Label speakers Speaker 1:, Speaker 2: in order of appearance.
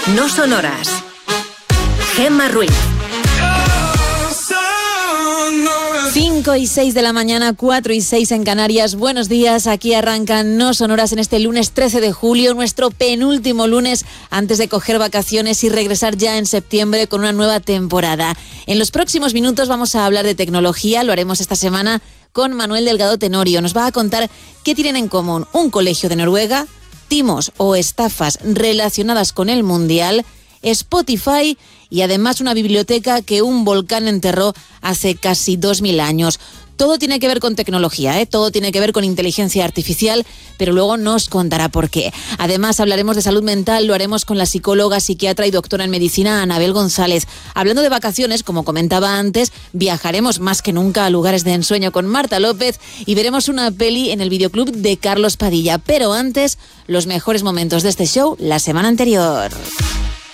Speaker 1: No Sonoras. Gemma Ruiz.
Speaker 2: 5 y 6 de la mañana, 4 y 6 en Canarias. Buenos días, aquí arrancan No Sonoras en este lunes 13 de julio, nuestro penúltimo lunes antes de coger vacaciones y regresar ya en septiembre con una nueva temporada. En los próximos minutos vamos a hablar de tecnología, lo haremos esta semana con Manuel Delgado Tenorio. Nos va a contar qué tienen en común un colegio de Noruega, timos o estafas relacionadas con el Mundial, Spotify y además una biblioteca que un volcán enterró hace casi 2000 años. Todo tiene que ver con tecnología, todo tiene que ver con inteligencia artificial, pero luego nos contará por qué. Además hablaremos de salud mental, lo haremos con la psicóloga, psiquiatra y doctora en medicina Anabel González. Hablando de vacaciones, como comentaba antes, viajaremos más que nunca a lugares de ensueño con Marta López y veremos una peli en el videoclub de Carlos Padilla. Pero antes, los mejores momentos de este show la semana anterior.